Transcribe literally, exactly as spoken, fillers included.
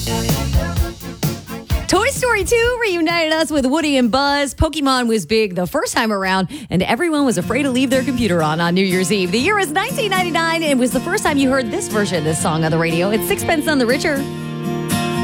Toy Story two reunited us with Woody and Buzz. Pokemon was big the first time around, and everyone was afraid to leave their computer on on New Year's Eve. The year was nineteen ninety-nine, and it was the first time you heard this version of this song on the radio. It's Sixpence None the Richer.